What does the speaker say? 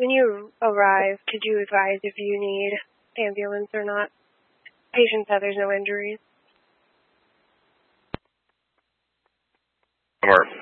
When you arrive, could you advise if you need ambulance or not? Patient said there's no injuries. Or